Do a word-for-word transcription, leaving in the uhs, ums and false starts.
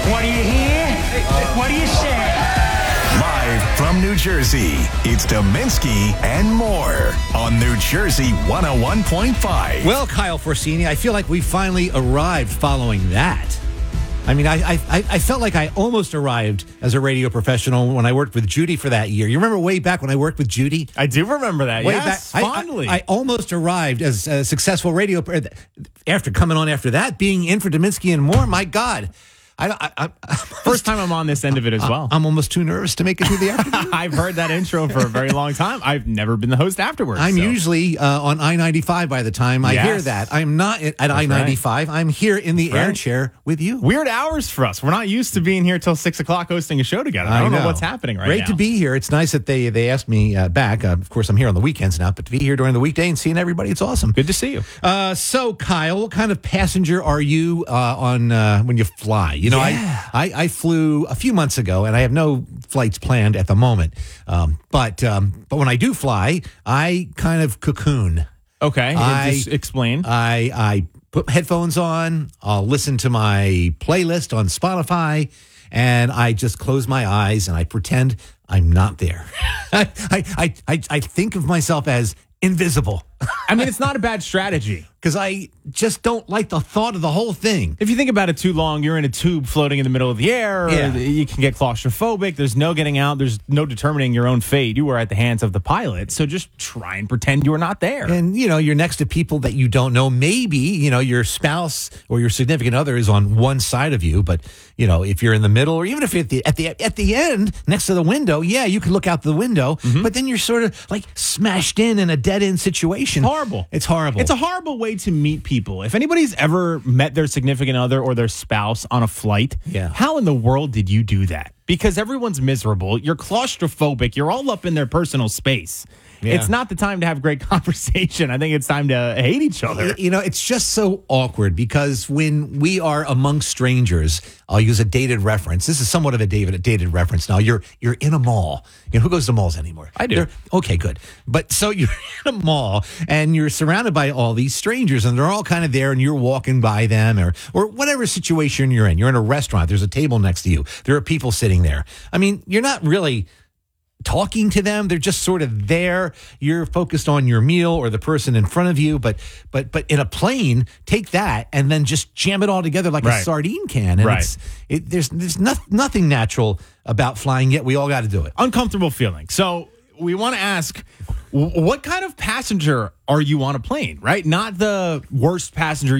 What do you hear? What do you say? Live from New Jersey, it's Dominski and more on New Jersey one oh one point five. Well, Kyle Forsini, I feel like we finally arrived following that. I mean, I, I I felt like I almost arrived as a radio professional when I worked with Judy for that year. You remember way back when I worked with Judy? I do remember that, Way yes, back, fondly. I, I, I almost arrived as a successful radio after coming on after that, being in for Dominski and more. My God. I, I, I, First time I'm on this end of it as well. I'm almost too nervous to make it through the afternoon. I've heard that intro for a very long time. I've never been the host afterwards. I'm so. usually uh, on I ninety-five by the time I Yes. hear that. I'm not at I ninety-five. Right. I'm here in the That's air right. chair with you. Weird hours for us. We're not used to being here till six o'clock hosting a show together. I, don't know. know what's happening right Great now. to be here. It's nice that they they asked me uh, back. Uh, of course, I'm here on the weekends now, but to be here during the weekday and seeing everybody, it's awesome. Good to see you. Uh, so, Kyle, what kind of passenger are you uh, on uh, when you fly? You know, Yeah. I, I I flew a few months ago, and I have no flights planned at the moment. Um, but um, but when I do fly, I kind of cocoon. Okay. I- Just explain. I I put headphones on. I'll listen to my playlist on Spotify, and I just close my eyes and I pretend I'm not there. I, I I I think of myself as invisible I mean, it's not a bad strategy. because I just don't like the thought of the whole thing. If you think about it too long, you're in a tube floating in the middle of the air. Yeah. You can get claustrophobic. There's no getting out. There's no determining your own fate. You are at the hands of the pilot. So just try and pretend you are not there. And, you know, you're next to people that you don't know. Maybe, you know, your spouse or your significant other is on one side of you. But, you know, if you're in the middle or even if you're at the, at the, at the end next to the window, yeah, you can look out the window. Mm-hmm. But then you're sort of like smashed in in a dead end situation. Horrible. It's horrible. It's a horrible way to meet people. If anybody's ever met their significant other or their spouse on a flight, Yeah. how in the world did you do that? Because everyone's miserable. You're claustrophobic. You're all up in their personal space. Yeah. It's not the time to have great conversation. I think it's time to hate each other. You know, it's just so awkward because when we are among strangers, I'll use a dated reference. This is somewhat of a dated, dated reference. Now, you're you're in a mall. You know, who goes to malls anymore? I do. They're, okay, good. But so you're in a mall and you're surrounded by all these strangers and they're all kind of there and you're walking by them or or whatever situation you're in. You're in a restaurant. There's a table next to you. There are people sitting there. I mean, you're not really talking to them. They're just sort of there. You're focused on your meal or the person in front of you. But but but in a plane, take that and then just jam it all together like Right. a sardine can. And Right. it's, it, there's there's no, nothing natural about flying yet. We all got to do it. Uncomfortable feeling. So we want to ask, w- what kind of passenger are you on a plane, right? Not the worst passenger